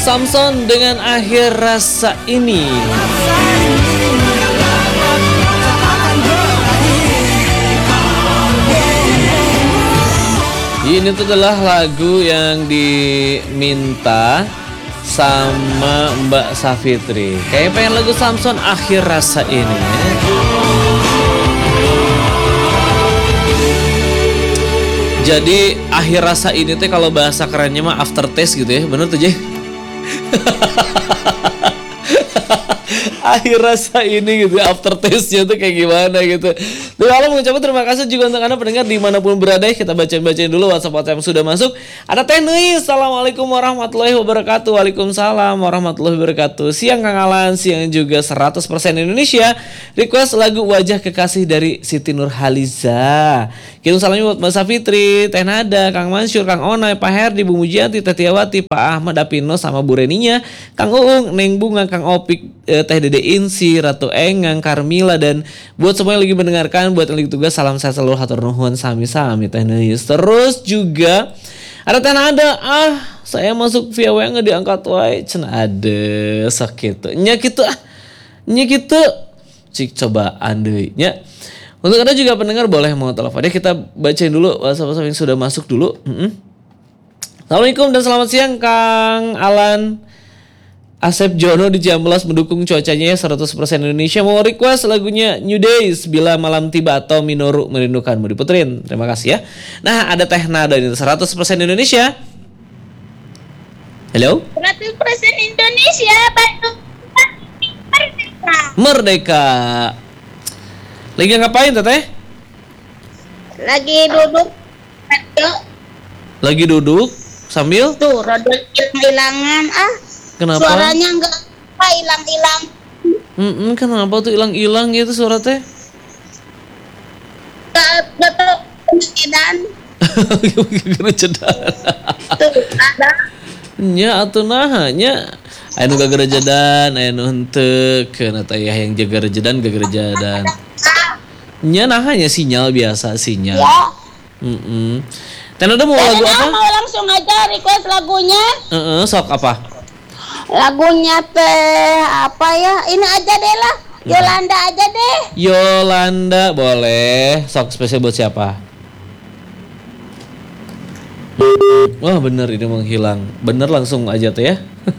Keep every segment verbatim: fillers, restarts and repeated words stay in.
Samson dengan Akhir Rasa Ini. Ini tuh adalah lagu yang diminta sama Mbak Safitri. Kayaknya pengen lagu Samson Akhir Rasa Ini. Jadi akhir rasa ini teh kalau bahasa kerennya mah aftertaste gitu ya. Bener tuh, Jay? Akhir rasa ini gitu, aftertaste-nya tuh kayak gimana gitu. Tuh, kalau mengucapkan terima kasih juga untuk Anda pendengar dimanapun berada. Kita bacain-bacain dulu WhatsApp-WhatsApp yang sudah masuk. Ada Teh Neis, Assalamualaikum warahmatullahi wabarakatuh. Waalaikumsalam warahmatullahi wabarakatuh. Siang Kang Alan, siang juga seratus persen Indonesia. Request lagu Wajah Kekasih dari Siti Nurhaliza. Kirim salamnya buat Mbak Safitri, Teh Nada, Kang Mansur, Kang Onay, Pak Herdi, Bu Mujianti, Teh Tiawati, Pak Ahmad Apino sama Bu Reninya, Kang Uung, Neng Bunga, Kang Opik, eh, Teh Dede Insi, Ratu Engang, Carmila, dan buat semua yang lagi mendengarkan, buat yang lagi tugas, salam sehat selalu, hatur nuhun, sami-sami Teh Neis. Terus juga ada Teh Nada, ah saya masuk via W A nggak diangkat wae, cenah ada sakit nya gitu ah nya gitu cik cobaan deui nya. Untuk Anda juga pendengar boleh mau telepon. Kita bacain dulu WhatsApp yang sudah masuk dulu. Mm-hmm. Assalamualaikum dan selamat siang Kang Alan. Asep Jono di Ciamplas mendukung cuacanya ya seratus persen Indonesia. Mau request lagunya New Days, Bila Malam Tiba atau Minoru Merindukanmu, diputerin. Terima kasih ya. Nah, ada Teh Nada ini seratus persen Indonesia. Halo? seratus persen Indonesia, Bandung Merdeka. Merdeka. Lagi ngapain Teteh? Lagi duduk. Lagi duduk sambil? Tuh, rada hilang-hilangan ah. Kenapa? Suaranya enggak apa hilang-hilang. Mm-mm, kenapa tuh hilang-hilang gitu suara Teh? Enggak tahu kemudian. Gerejedan. Tuh, ada. Nya atuh naha nya. Anu gagerejedan, anu henteu keuna teh yang jaga rejedan gagerejedan. Nya nahanya sinyal biasa sinyal. Ya. Heeh. Teh Nada mau lagu apa? Mau langsung aja request lagunya. Heeh, sok apa? Lagunya teh apa ya? Ini aja deh lah. Yolanda aja deh. Yolanda boleh. Sok spesial buat siapa? Wah bener ini menghilang. Bener langsung aja tuh ya.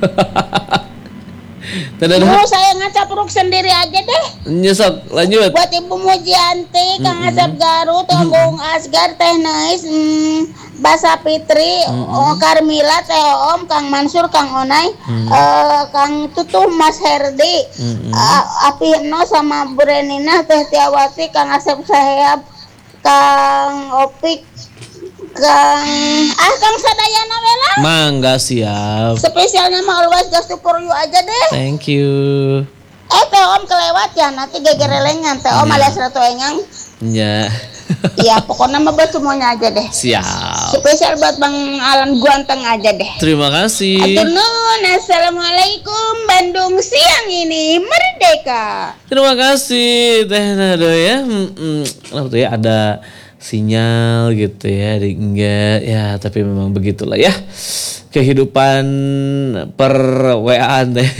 Tidak ada. Ibu saya ngacapruk sendiri aja deh. Nyesok lanjut. Buat Ibu Mujianti, Kang Asep Garut, Agung Asgar, Teh Neis, mm, Basa Fitri, oh, Carmila, Teh Om, Kang Mansur, Kang Onay, uh, Kang Tutuh, Mas Herdi, uh, Apino sama Bu Renina, Teh Tiawati, Kang Asep Sahab, Kang Opik, Kang ah Kang Sadayana Wela. Mangga siap. Spesialnya mah always just for you aja deh. Thank you. Eh Teh Om kelewat ya, nanti gegerelengan Teh Om alias Ratu Engang. Ya. Iya pokoknya mah buat semuanya aja deh. Siap. Spesial buat Bang Alan Guanteng aja deh. Terima kasih. Atur nuhun. Assalamualaikum Bandung siang ini merdeka. Terima kasih Teh Nada ya. Hmm, kenapa tuh ya ada sinyal gitu ya, enggak ya, tapi memang begitulah ya kehidupan per W A-an teh.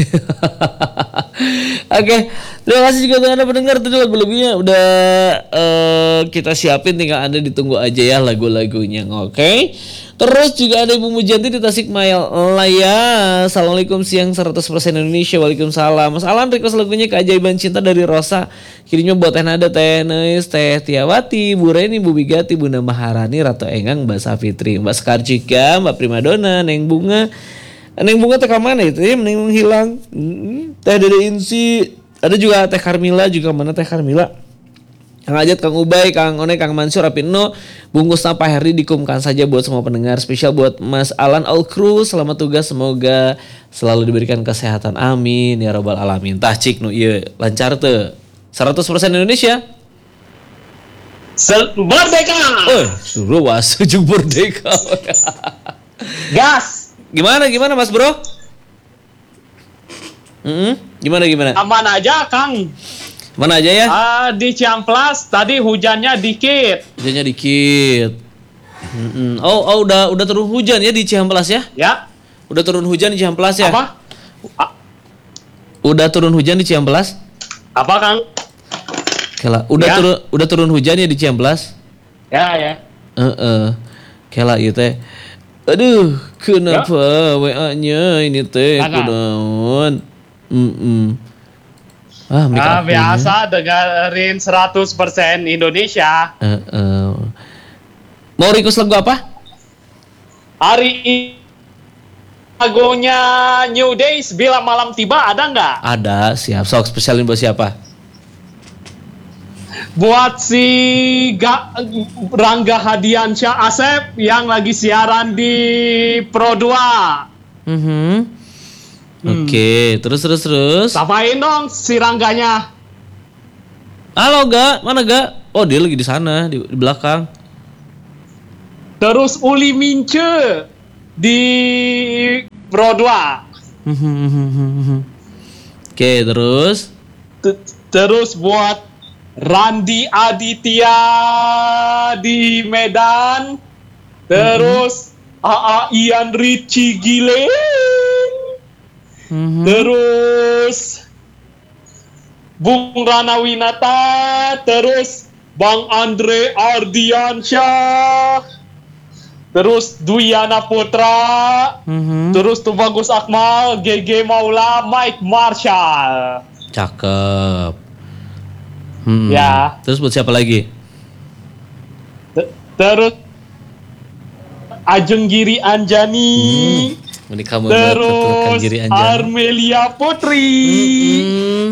Oke, terima kasih juga untuk Anda pendengar. Tadi lagu-lagunya udah uh, kita siapin, tinggal Anda ditunggu aja ya lagu-lagunya. Oke. Terus juga ada Ibu Mujianti di Tasikmalaya. Assalamualaikum siang seratus persen Indonesia. Waalaikumsalam. Mas Alan request lagunya Keajaiban Cinta dari Rosa. Kirimnya buat Teh Nada, Teh Neis, Teh Tiawati, Bu Reni, Bu Bigati, Bunda Maharani, Ratu Engang, Mbak Safitri, Mbak Skarcika, Mbak Primadona, Neng Bunga. Neng Bunga teh mana itu ya? Neng hilang. Hmm. Teh Dede Insi. Ada juga Teh Carmila, juga mana Teh Carmila? Kang Ajat, Kang Ubay, Kang One, Kang Mansur, Apino, bungkus Pak Herdi dikumkan saja buat semua pendengar. Spesial buat Mas Alan All Crew, selamat tugas, semoga selalu diberikan kesehatan, amin ya robbal alamin. Tah cik nu ieu lancar teu seratus persen Indonesia. Merdeka. Oh, suruh was ujung merdeka. Gas. Gimana gimana Mas Bro? Mm-hmm. Gimana gimana? Aman aja Kang. Mana aja ya? Uh, di Ciamplas tadi hujannya dikit. Hujannya dikit. Mm-mm. Oh, oh udah udah turun hujan ya di Ciamplas ya? Ya. Udah turun hujan di Ciamplas ya? Apa? A- Udah turun hujan di Ciamplas? apa Kang? Kela, udah Ya. turun udah turun hujan ya di Ciamplas? Ya ya. Heeh. Kela ieu teh. Aduh, kenapa W A-nya ini teh Mana? kunaon? Mm Ah, mic Nah, akunya. biasa dengerin seratus persen Indonesia. Heeh. Mau request lagu apa? Hari ini lagunya New Days Bila Malam Tiba ada nggak? Ada, siap. Sok spesialin buat siapa? Buat si Ga- Rangga Hadiansyah Asep yang lagi siaran di Pro dua. Mhm. Oke, terus terus terus. Samain dong si Rangganya. Halo, Ga. Mana, Ga? Oh, dia lagi di sana, di, di belakang. Terus Uli Mince di Pro dua. Oke, terus. T- Terus buat Randi Aditya di Medan. Terus A A Ian Richie Gile. Mhm. Terus Bung Rana Winata. Terus Bang Andre Ardiansyah. Terus Duyana Putra. Mhm. Terus Tubagus Akmal, G G Maula, Mike Marshall. Cakep. Hmm. Ya. Terus buat siapa lagi? Te- Terus Ajeng Giri Anjani. Ini kamu buat betulkan Terus Giri Anjani. Armelia Putri. Hmm.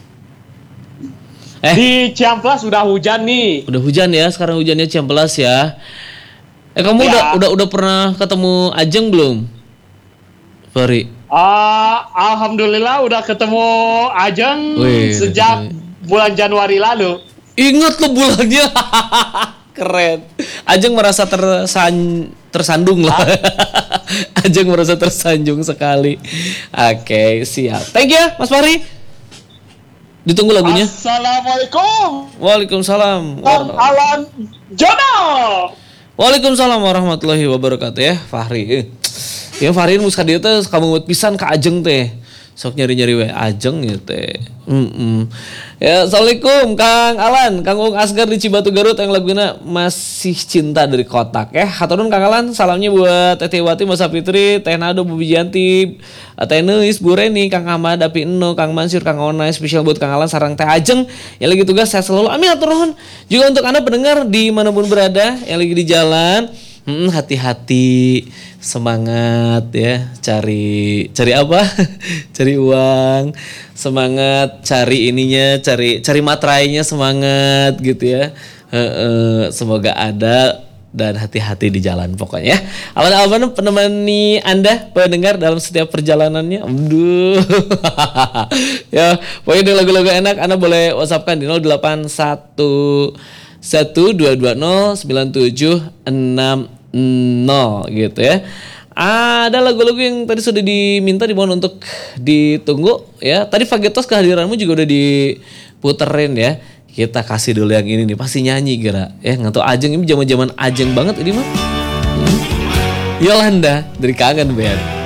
Eh, Di Ciamplas sudah hujan nih. udah hujan ya. Sekarang hujannya Ciamplas ya. Eh, kamu Ya. udah udah udah pernah ketemu Ajeng belum? Fari. Ah, Alhamdulillah udah ketemu Ajeng Wih, sejak ketemu. bulan Januari lalu. Ingat lo bulannya. Keren. Ajeng merasa tersan tersandung lah. Ajeng merasa tersanjung sekali. Oke, siap. Thank you ya, Mas Fahri. Ditunggu lagunya. Assalamualaikum. Waalaikumsalam. Kang Alan Jono. Waalaikumsalam warahmatullahi wabarakatuh ya, Fahri. Eh, Ya Fahri mus ka dieu teh kamu buat pisan ka Ajeng teh. Sok nyari-nyari we Ajeng ya teh. Heeh. Ya, Assalamualaikum Kang Alan, Kang Ung Asgar di Cibatu Garut yang lagunya Masih Cinta dari Kotak ya. Haturun Kang Alan, salamnya buat Teh Wati, Mas Fitri, Teh Nado, Bu Bijanti, Teh Neus, Bu Reni, Kang Ahmad, Dapi Eno, Kang Mansur, Kang Onai, spesial buat Kang Alan sarang Teh Ajeng yang lagi tugas saya selalu. Amin hatur nuhun. Juga untuk Anda pendengar dimanapun berada yang lagi di jalan, hmm, hati-hati, semangat ya, cari cari apa? Cari uang, semangat cari ininya, cari cari materainya, semangat gitu ya. Heeh, semoga ada dan hati-hati di jalan pokoknya ya. Alan Alban menemani Anda pendengar dalam setiap perjalanannya. Aduh. Ya, pokoknya lagu-lagu enak Anda boleh WhatsApp-kan di nol delapan satu satu dua dua nol sembilan tujuh enam nol gitu ya. Ada lagu-lagu yang tadi sudah diminta dimohon untuk ditunggu ya. Tadi Fagetos kehadiranmu juga udah diputerin ya. Kita kasih dulu yang ini nih, pasti nyanyi Gara. Ya nggak tahu Ajeng ini zaman-zaman Ajeng banget ini mah. Hmm. Yolanda dari Kangen Band.